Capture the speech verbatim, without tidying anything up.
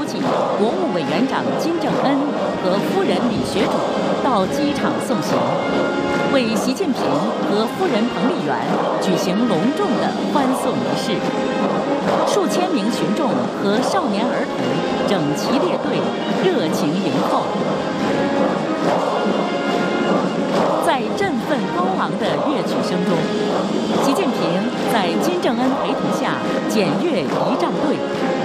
起，国务委员长金正恩和夫人李雪主到机场送行，为习近平和夫人彭丽媛举行隆重的欢送仪式。数千名群众和少年儿童整齐列队，热情迎候。在振奋高昂的乐曲声中，习近平在金正恩陪同下检阅仪仗队。